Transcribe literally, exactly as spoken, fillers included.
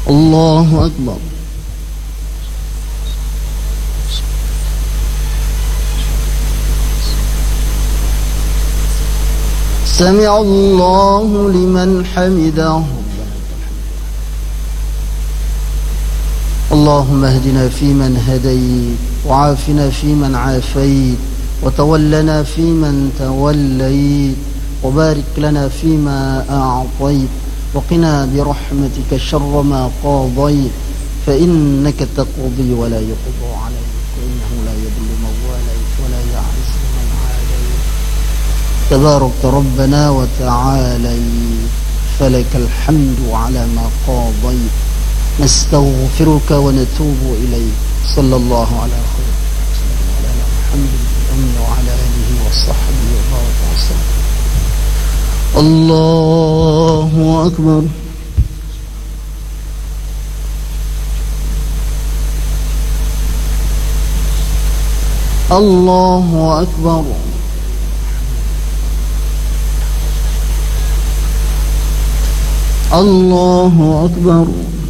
الله أكبر. سمع الله لمن حمده. اللهم اهدنا فيمن هديت، وعافنا فيمن عافيت، وتولنا فيمن توليت، وبارك لنا فيما أعطيت، وقنا برحمتك شر ما قاضيت، فإنك تقضي ولا يقضى عليك، وإنه لا يذل من واليت ولا يعز من عاديت، تبارك ربنا وتعاليت، فلك الحمد على ما قاضيت، نستغفرك ونتوب إليك. صلى الله على خير على محمد الأمين وعلى آله وصحبه وبارك وسلم. الله أكبر. الله أكبر. الله أكبر.